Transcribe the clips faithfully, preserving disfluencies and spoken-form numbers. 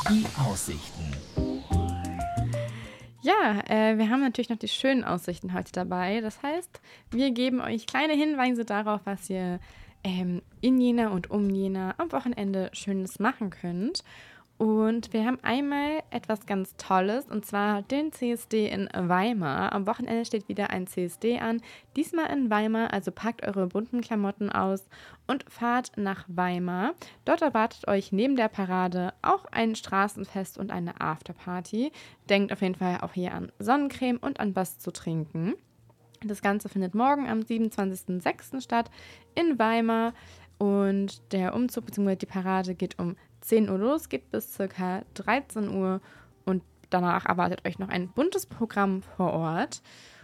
Die Aussichten. Ja, äh, wir haben natürlich noch die schönen Aussichten heute dabei. Das heißt, wir geben euch kleine Hinweise darauf, was ihr ähm, in Jena und um Jena am Wochenende Schönes machen könnt. Und wir haben einmal etwas ganz Tolles, und zwar den C S D in Weimar. Am Wochenende steht wieder ein C S D an, diesmal in Weimar, also packt eure bunten Klamotten aus und fahrt nach Weimar. Dort erwartet euch neben der Parade auch ein Straßenfest und eine Afterparty. Denkt auf jeden Fall auch hier an Sonnencreme und an was zu trinken. Das Ganze findet morgen am siebenundzwanzigsten sechsten statt in Weimar. Und der Umzug bzw. die Parade geht um zehn Uhr los, geht bis ca. dreizehn Uhr und danach erwartet euch noch ein buntes Programm vor Ort.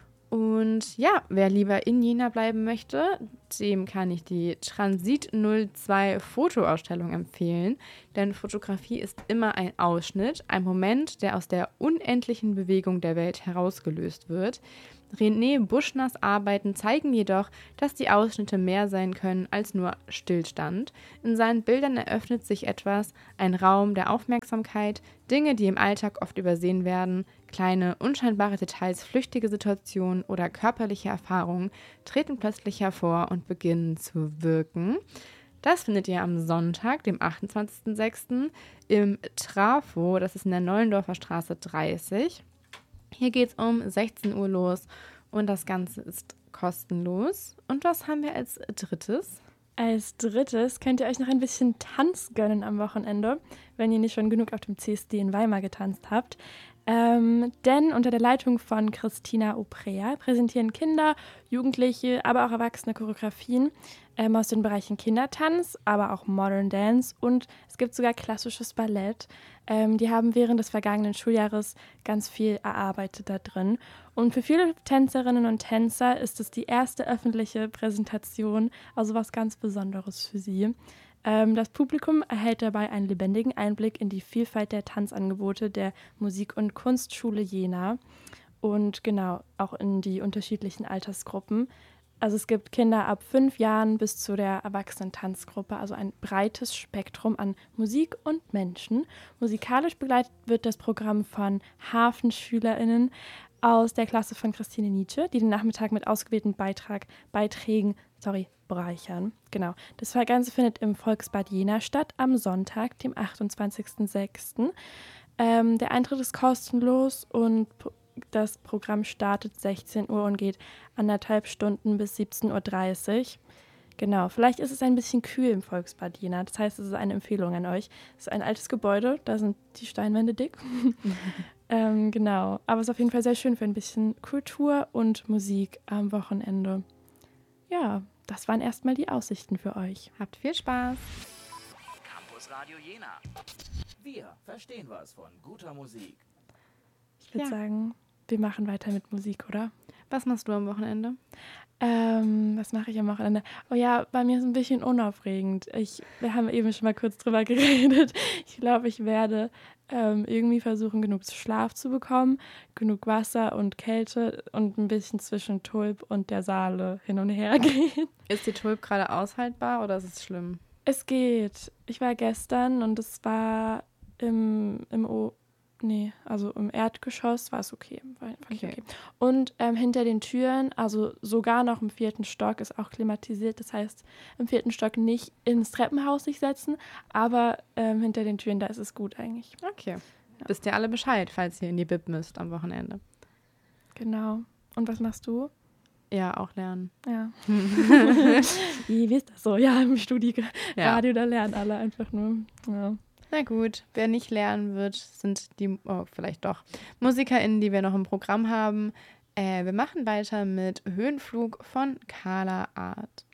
Und ja, wer lieber in Jena bleiben möchte, dem kann ich die Transit null zwei Fotoausstellung empfehlen, denn Fotografie ist immer ein Ausschnitt, ein Moment, der aus der unendlichen Bewegung der Welt herausgelöst wird. René Buschners Arbeiten zeigen jedoch, dass die Ausschnitte mehr sein können als nur Stillstand. In seinen Bildern eröffnet sich etwas, ein Raum der Aufmerksamkeit, Dinge, die im Alltag oft übersehen werden, kleine, unscheinbare Details, flüchtige Situationen oder körperliche Erfahrungen treten plötzlich hervor und beginnen zu wirken. Das findet ihr am Sonntag, dem achtundzwanzigsten sechsten im Trafo, das ist in der Neulendorfer Straße dreißig. Hier geht es um sechzehn Uhr los und das Ganze ist kostenlos. Und was haben wir als drittes? Als drittes könnt ihr euch noch ein bisschen Tanz gönnen am Wochenende, wenn ihr nicht schon genug auf dem C S D in Weimar getanzt habt. Ähm, denn unter der Leitung von Christina Oprea präsentieren Kinder, Jugendliche, aber auch Erwachsene Choreografien ähm, aus den Bereichen Kindertanz, aber auch Modern Dance und es gibt sogar klassisches Ballett. Ähm, die haben während des vergangenen Schuljahres ganz viel erarbeitet da drin. Und für viele Tänzerinnen und Tänzer ist es die erste öffentliche Präsentation, also was ganz Besonderes für sie. Ähm, das Publikum erhält dabei einen lebendigen Einblick in die Vielfalt der Tanzangebote der Musik- und Kunstschule Jena und genau auch in die unterschiedlichen Altersgruppen. Also es gibt Kinder ab fünf Jahren bis zu der Erwachsenen-Tanzgruppe, also ein breites Spektrum an Musik und Menschen. Musikalisch begleitet wird das Programm von HafenschülerInnen aus der Klasse von Christine Nietzsche, die den Nachmittag mit ausgewählten Beitrag, Beiträgen sorry, bereichern. Genau. Das Ganze findet im Volksbad Jena statt am Sonntag, dem achtundzwanzigsten sechsten Ähm, der Eintritt ist kostenlos und das Programm startet sechzehn Uhr und geht anderthalb Stunden bis siebzehn Uhr dreißig. Genau, vielleicht ist es ein bisschen kühl im Volksbad Jena. Das heißt, es ist eine Empfehlung an euch. Es ist ein altes Gebäude, da sind die Steinwände dick. ähm, genau, aber es ist auf jeden Fall sehr schön für ein bisschen Kultur und Musik am Wochenende. Ja, das waren erstmal die Aussichten für euch. Habt viel Spaß! Campus Radio Jena. Wir verstehen was von guter Musik. Ich würde Ja. sagen, wir machen weiter mit Musik, oder? Was machst du am Wochenende? Ähm, was mache ich am Wochenende? Oh ja, bei mir ist es ein bisschen unaufregend. Ich, wir haben eben schon mal kurz drüber geredet. Ich glaube, ich werde ähm, irgendwie versuchen, genug Schlaf zu bekommen, genug Wasser und Kälte und ein bisschen zwischen Tulp und der Saale hin und her gehen. Ist die Tulp gerade aushaltbar oder ist es schlimm? Es geht. Ich war gestern und es war im, im O... Nee, also im Erdgeschoss war es okay. War fand ich Okay. okay. Und ähm, hinter den Türen, also sogar noch im vierten Stock, ist auch klimatisiert. Das heißt, im vierten Stock nicht ins Treppenhaus sich setzen, aber ähm, hinter den Türen, da ist es gut eigentlich. Okay. Wisst ihr alle Bescheid, falls ihr in die Bib müsst am Wochenende? Genau. Und was machst du? Ja, auch lernen. Ja. Wie ist das so? Ja, im Studio, Ja. Radio, da lernen alle einfach nur. Ja. Na gut, wer nicht lernen wird, sind die, oh, vielleicht doch, MusikerInnen, die wir noch im Programm haben. Äh, wir machen weiter mit Höhenflug von Carla Art.